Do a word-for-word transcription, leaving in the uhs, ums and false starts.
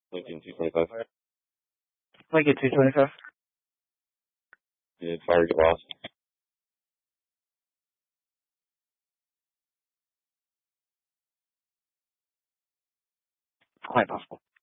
Lincoln two twenty-five. Lincoln two twenty-five. Yeah, fire get lost. Quite possible.